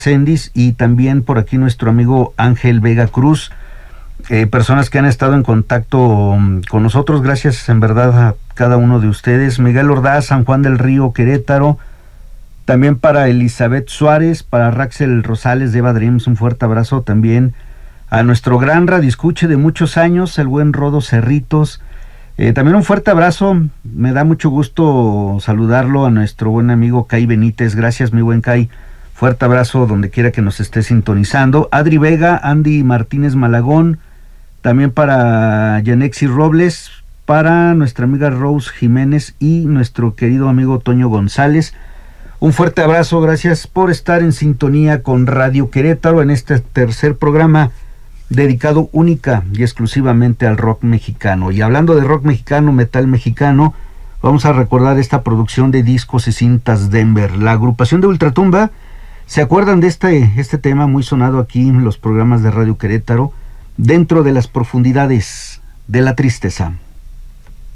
Sendis y también por aquí nuestro amigo Ángel Vega Cruz, personas que han estado en contacto con nosotros. Gracias en verdad a cada uno de ustedes. Miguel Ordaz, San Juan del Río, Querétaro. También para Elizabeth Suárez, para Raxel Rosales de Eva Dreams, un fuerte abrazo también a nuestro gran radioescuche de muchos años, el buen Rodo Cerritos. También un fuerte abrazo, me da mucho gusto saludarlo a nuestro buen amigo Kai Benítez. Gracias, mi buen Kai. Fuerte abrazo donde quiera que nos esté sintonizando. Adri Vega, Andy Martínez Malagón, también para Yanexi Robles, para nuestra amiga Rose Jiménez y nuestro querido amigo Toño González. Un fuerte abrazo, gracias por estar en sintonía con Radio Querétaro en este tercer programa dedicado única y exclusivamente al rock mexicano. Y hablando de rock mexicano, metal mexicano, vamos a recordar esta producción de discos y cintas Denver. La agrupación de Ultratumba, ¿se acuerdan de este tema muy sonado aquí en los programas de Radio Querétaro? Dentro de las profundidades de la tristeza.